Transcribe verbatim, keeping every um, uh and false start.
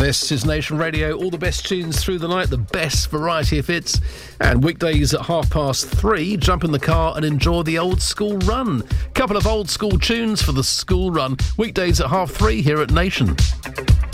This is Nation Radio, all the best tunes through the night, the best variety of hits. And weekdays at half past three, jump in the car and enjoy the old school run. Couple of old school tunes for the school run. Weekdays at half three here at Nation.